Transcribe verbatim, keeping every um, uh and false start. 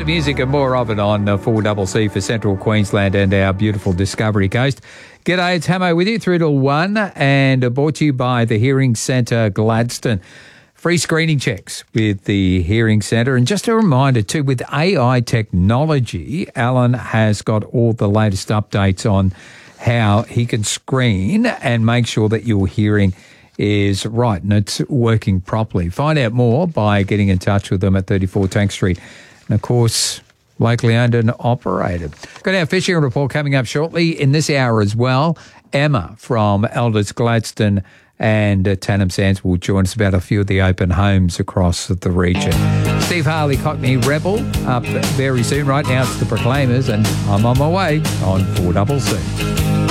of music and more of it on uh, four C C for Central Queensland and our beautiful Discovery Coast. G'day, it's Hamo with you through to one and uh, brought to you by the Hearing Centre Gladstone. Free screening checks with the Hearing Centre. And just a reminder too, with A I technology, Alan has got all the latest updates on how he can screen and make sure that your hearing is right and it's working properly. Find out more by getting in touch with them at thirty-four Tank Street. And, of course, locally owned and operated. Got our fishing report coming up shortly in this hour as well. Emma from Elders Gladstone and uh, Tannum Sands will join us about a few of the open homes across the region. Steve Harley, Cockney Rebel, up very soon. Right now it's the Proclaimers, and I'm on my way on four C C.